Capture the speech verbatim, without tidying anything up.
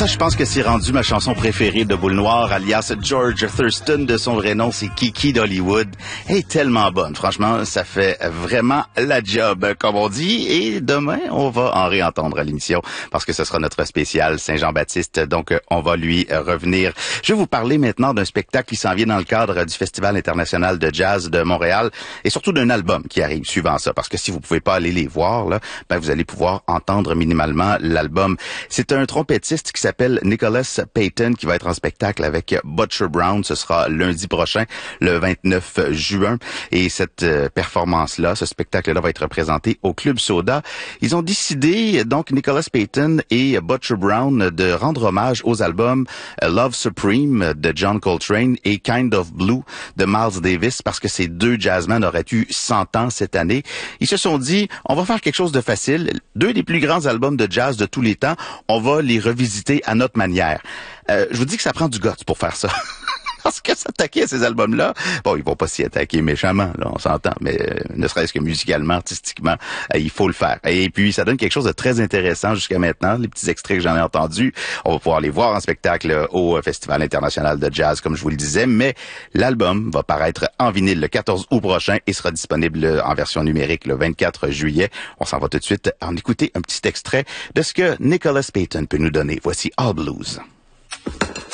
Ça, je pense que c'est rendu ma chanson préférée de Boule Noire, alias George Thurston, de son vrai nom, c'est Kiki d'Hollywood. Elle est tellement bonne, franchement, ça fait vraiment la job, comme on dit. Et demain, on va en réentendre à l'émission, parce que ce sera notre spécial Saint-Jean-Baptiste, donc on va lui revenir. Je vais vous parler maintenant d'un spectacle qui s'en vient dans le cadre du Festival international de jazz de Montréal, et surtout d'un album qui arrive suivant ça, parce que si vous pouvez pas aller les voir, là, ben vous allez pouvoir entendre minimalement l'album. C'est un trompettiste qui s'appelle Nicholas Payton qui va être en spectacle avec Butcher Brown. Ce sera lundi prochain, le vingt-neuf juin. Et cette euh, performance-là, ce spectacle-là va être présenté au Club Soda. Ils ont décidé, donc Nicholas Payton et Butcher Brown, de rendre hommage aux albums Love Supreme de John Coltrane et Kind of Blue de Miles Davis, parce que ces deux jazzmen auraient eu cent ans cette année. Ils se sont dit, on va faire quelque chose de facile. Deux des plus grands albums de jazz de tous les temps, on va les revisiter à notre manière. Euh, je vous dis que ça prend du guts pour faire ça. Parce que s'attaquer à ces albums-là, bon, ils vont pas s'y attaquer méchamment, là, on s'entend, mais euh, ne serait-ce que musicalement, artistiquement, euh, il faut le faire. Et puis, ça donne quelque chose de très intéressant jusqu'à maintenant. Les petits extraits que j'en ai entendus, on va pouvoir les voir en spectacle au Festival international de jazz, comme je vous le disais, mais l'album va paraître en vinyle le quatorze août prochain et sera disponible en version numérique le vingt-quatre juillet. On s'en va tout de suite en écouter un petit extrait de ce que Nicholas Payton peut nous donner. Voici All Blues.